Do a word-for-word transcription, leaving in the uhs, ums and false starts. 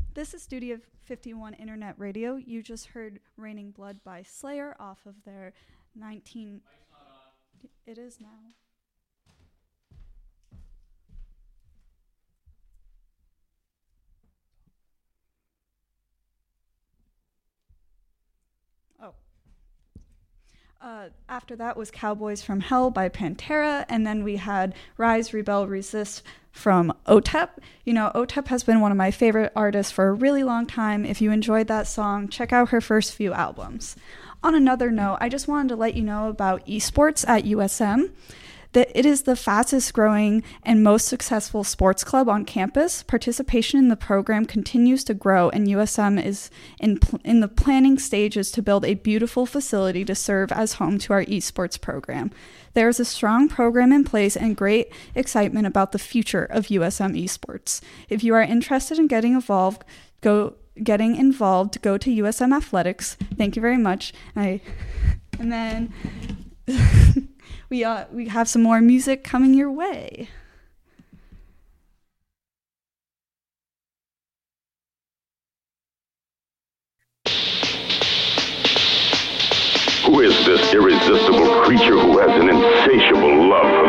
This is Studio fifty-one Internet Radio. You just heard Raining Blood by Slayer off of their nineteen... It is now. Oh. Uh, after that was Cowboys from Hell by Pantera, and then we had Rise, Rebel, Resist from O T E P. You know, O T E P has been one of my favorite artists for a really long time. If you enjoyed that song, check out her first few albums. On another note, I just wanted to let you know about esports at U S M. That it is the fastest growing and most successful sports club on campus. Participation in the program continues to grow, and U S M is in pl- in the planning stages to build a beautiful facility to serve as home to our esports program. There is a strong program in place and great excitement about the future of U S M esports. If you are interested in getting involved, go getting involved, go to U S M Athletics. Thank you very much. I, and then we uh we have some more music coming your way. Who is this irresistible creature who has an insatiable love for